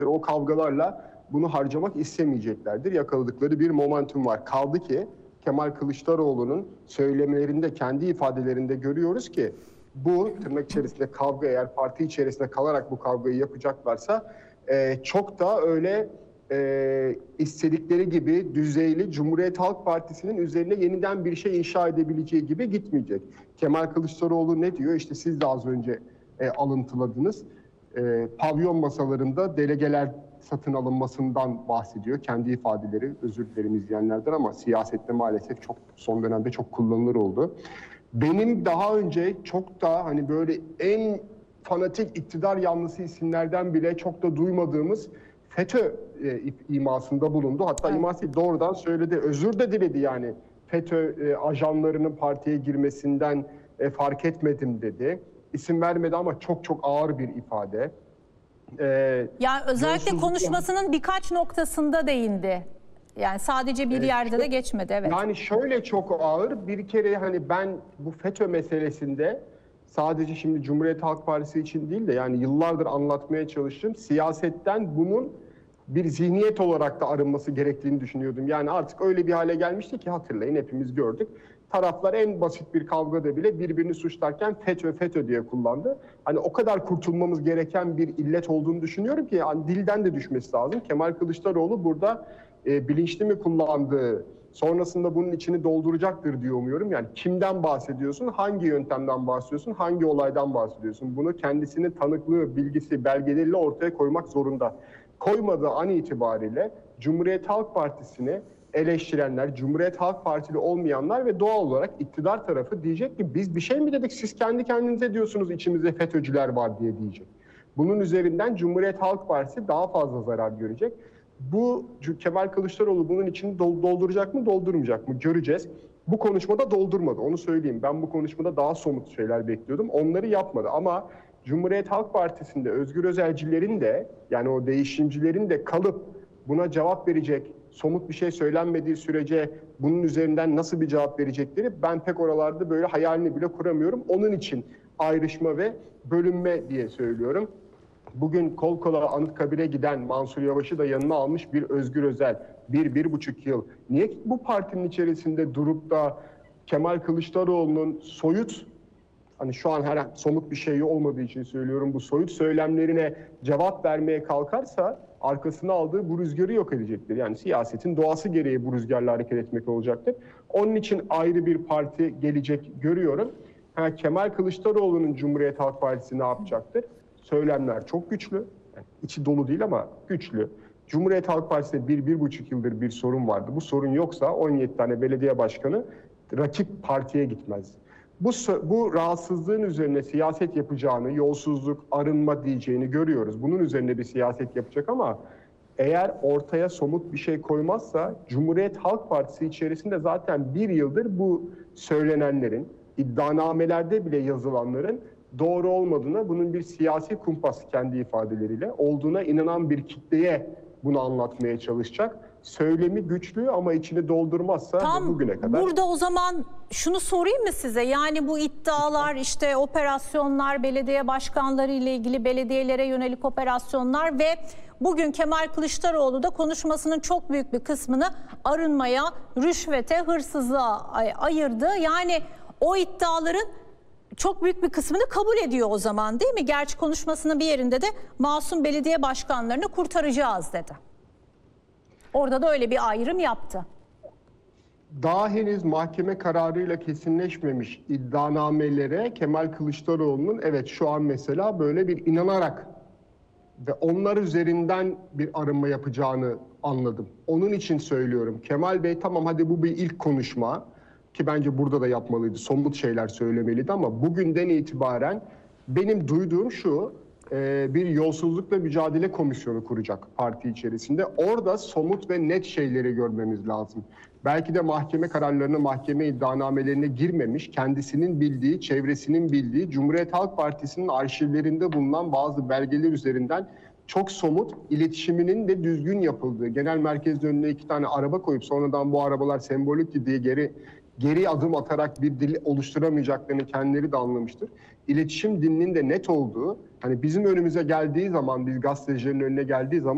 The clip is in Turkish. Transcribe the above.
o kavgalarla bunu harcamak istemeyeceklerdir. Yakaladıkları bir momentum var. Kaldı ki Kemal Kılıçdaroğlu'nun söylemlerinde, kendi ifadelerinde görüyoruz ki bu tırnak içerisinde kavga, eğer parti içerisinde kalarak bu kavgayı yapacaklarsa çok da öyle istedikleri gibi düzeyli Cumhuriyet Halk Partisi'nin üzerine yeniden bir şey inşa edebileceği gibi gitmeyecek. Kemal Kılıçdaroğlu ne diyor? İşte siz de az önce alıntıladınız. Pavyon masalarında delegeler satın alınmasından bahsediyor. Kendi ifadeleri, özür dilerim izleyenlerden, ama siyasette maalesef çok son dönemde çok kullanılır oldu. Benim daha önce çok da hani böyle en fanatik iktidar yanlısı isimlerden bile çok da duymadığımız FETÖ imasında bulundu. Hatta iması doğrudan söyledi, özür de diledi yani. FETÖ ajanlarının partiye girmesinden fark etmedim dedi. İsim vermedi ama çok çok ağır bir ifade. Yani özellikle konuşmasının birkaç noktasında değindi. Yani sadece bir yerde de geçmedi. Evet. Yani şöyle çok ağır bir kere, hani ben bu FETÖ meselesinde sadece şimdi Cumhuriyet Halk Partisi için değil de yani yıllardır anlatmaya çalıştım. Siyasetten bunun bir zihniyet olarak da arınması gerektiğini düşünüyordum. Yani artık öyle bir hale gelmişti ki, hatırlayın, hepimiz gördük. Taraflar en basit bir kavgada bile birbirini suçlarken FETÖ FETÖ diye kullandı. Hani o kadar kurtulmamız gereken bir illet olduğunu düşünüyorum ki yani dilden de düşmesi lazım. Kemal Kılıçdaroğlu burada bilinçli mi kullandığı, sonrasında bunun içini dolduracaktır diye umuyorum. Yani kimden bahsediyorsun, hangi yöntemden bahsediyorsun, hangi olaydan bahsediyorsun? Bunu kendisinin tanıklığı, bilgisi, belgeleriyle ortaya koymak zorunda. Koymadığı an itibariyle Cumhuriyet Halk Partisi'ni eleştirenler, Cumhuriyet Halk Partili olmayanlar ve doğal olarak iktidar tarafı diyecek ki biz bir şey mi dedik, siz kendi kendinize diyorsunuz içimizde FETÖ'cüler var diye diyecek. Bunun üzerinden Cumhuriyet Halk Partisi daha fazla zarar görecek. Bu Kemal Kılıçdaroğlu bunun için dolduracak mı, doldurmayacak mı göreceğiz. Bu konuşmada doldurmadı, onu söyleyeyim. Ben bu konuşmada daha somut şeyler bekliyordum. Onları yapmadı ama Cumhuriyet Halk Partisi'nde Özgür Özelcilerin de, yani o değişimcilerin de kalıp buna cevap verecek, somut bir şey söylenmediği sürece bunun üzerinden nasıl bir cevap verecekleri ben pek oralarda böyle hayalini bile kuramıyorum. Onun için ayrışma ve bölünme diye söylüyorum. Bugün kol kola Anıtkabir'e giden Mansur Yavaş'ı da yanına almış bir Özgür Özel. 1,5 yıl. Niye bu partinin içerisinde durup da Kemal Kılıçdaroğlu'nun soyut, hani şu an her somut bir şey olmadığı için söylüyorum, bu soyut söylemlerine cevap vermeye kalkarsa arkasına aldığı bu rüzgarı yok edecektir. Yani siyasetin doğası gereği bu rüzgarla hareket etmek olacaktır. Onun için ayrı bir parti gelecek görüyorum. Kemal Kılıçdaroğlu'nun Cumhuriyet Halk Partisi ne yapacaktır? Söylemler çok güçlü. Yani içi dolu değil ama güçlü. Cumhuriyet Halk Partisi'nde 1,5 yıldır bir sorun vardı. Bu sorun yoksa 17 tane belediye başkanı rakip partiye gitmez. Bu rahatsızlığın üzerine siyaset yapacağını, yolsuzluk, arınma diyeceğini görüyoruz. Bunun üzerine bir siyaset yapacak ama eğer ortaya somut bir şey koymazsa Cumhuriyet Halk Partisi içerisinde zaten bir yıldır bu söylenenlerin, iddianamelerde bile yazılanların doğru olmadığına, bunun bir siyasi kumpas kendi ifadeleriyle olduğuna inanan bir kitleye bunu anlatmaya çalışacak. Söylemi güçlü ama içini doldurmazsa bugüne kadar. Burada o zaman şunu sorayım mı size? Yani bu iddialar, işte operasyonlar, belediye başkanları ile ilgili belediyelere yönelik operasyonlar ve bugün Kemal Kılıçdaroğlu da konuşmasının çok büyük bir kısmını arınmaya, rüşvete, hırsızlığa ayırdı. Yani o iddiaların çok büyük bir kısmını kabul ediyor o zaman, değil mi? Gerçi konuşmasının bir yerinde de masum belediye başkanlarını kurtaracağız dedi. Orada da öyle bir ayrım yaptı. Daha henüz mahkeme kararıyla kesinleşmemiş iddianamelere Kemal Kılıçdaroğlu'nun evet şu an mesela böyle bir inanarak ve onlar üzerinden bir arınma yapacağını anladım. Onun için söylüyorum. Kemal Bey tamam, hadi bu bir ilk konuşma ki bence burada da yapmalıydı. Somut şeyler söylemeliydi ama bugünden itibaren benim duyduğum şu: bir yolsuzlukla mücadele komisyonu kuracak parti içerisinde. Orada somut ve net şeyleri görmemiz lazım. Belki de mahkeme kararlarına, mahkeme iddianamelerine girmemiş, kendisinin bildiği, çevresinin bildiği, Cumhuriyet Halk Partisi'nin arşivlerinde bulunan bazı belgeler üzerinden çok somut, iletişiminin de düzgün yapıldığı, genel merkezin önüne 2 tane araba koyup sonradan bu arabalar sembolik diye geri adım atarak bir dil oluşturamayacaklarını kendileri de anlamıştır. İletişim dilinin de net olduğu, hani bizim önümüze geldiği zaman, biz gazetecilerin önüne geldiği zaman